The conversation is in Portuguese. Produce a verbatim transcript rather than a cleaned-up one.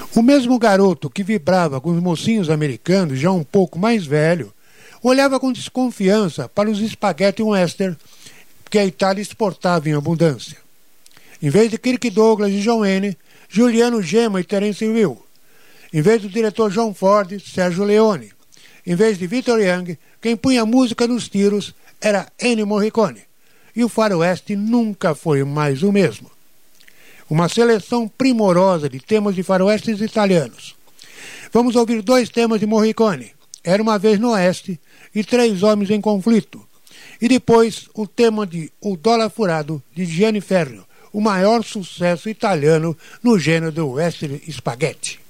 O mesmo garoto que vibrava com os mocinhos americanos, já um pouco mais velho, olhava com desconfiança para os espaguete western que a Itália exportava em abundância. Em vez de Kirk Douglas e John Wayne, Juliano Gemma e Terence Hill. Em vez do diretor John Ford, Sérgio Leone. Em vez de Victor Young, quem punha música nos tiros era Ennio Morricone. E o faroeste nunca foi mais o mesmo. Uma seleção primorosa de temas de faroestes italianos. Vamos ouvir dois temas de Morricone, Era uma Vez no Oeste e Três Homens em Conflito. E depois o tema de O Dólar Furado, de Gianni Ferro, o maior sucesso italiano no gênero do western spaghetti.